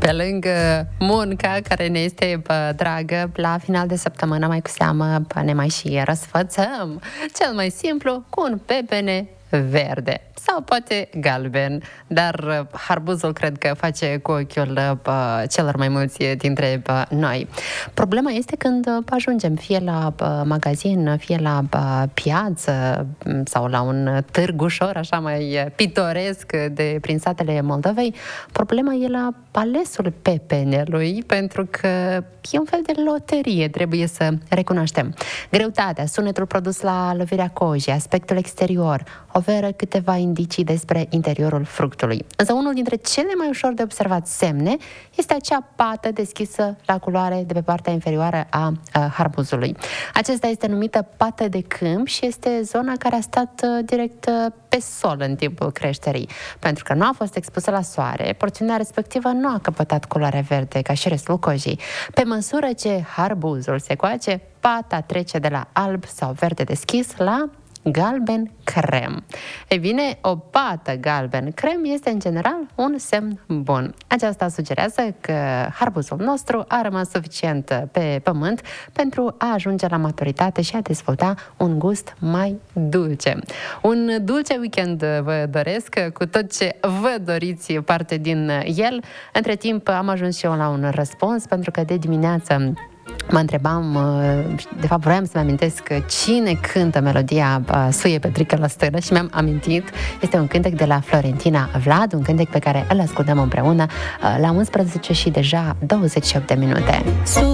Pe lângă munca care ne este dragă, la final de săptămână mai cu seamă ne mai și răsfățăm. Cel mai simplu, cu un pepene verde sau poate galben, dar harbuzul cred că face cu ochiul celor mai mulți dintre noi. Problema este când ajungem fie la magazin, fie la piață sau la un târg ușor, așa mai pitoresc de prin satele Moldovei. Problema e la alesul pepenelui, pentru că e un fel de loterie, trebuie să recunoaștem. Greutatea, sunetul produs la lovirea cojii, aspectul exterior, oferă câteva indicii despre interiorul fructului. Însă unul dintre cele mai ușor de observat semne este acea pată deschisă la culoare de pe partea inferioară a harbuzului. Acesta este numită pată de câmp și este zona care a stat direct pe sol în timpul creșterii. Pentru că nu a fost expusă la soare, porțiunea respectivă nu a căpătat culoare verde ca și restul cojii. Pe măsură ce harbuzul se coace, pata trece de la alb sau verde deschis la galben crem. Ei bine, o pată galben crem este în general un semn bun. Aceasta sugerează că harbuzul nostru a rămas suficient pe pământ pentru a ajunge la maturitate și a dezvolta un gust mai dulce. Un dulce weekend vă doresc, cu tot ce vă doriți parte din el. Între timp am ajuns și eu la un răspuns, pentru că de dimineață mă întrebam, de fapt vroiam să-mi amintesc cine cântă melodia Suie Petrică la stână și mi-am amintit. Este un cântec de la Florentina Vlad, un cântec pe care îl ascultăm împreună la 11 și deja 28 de minute.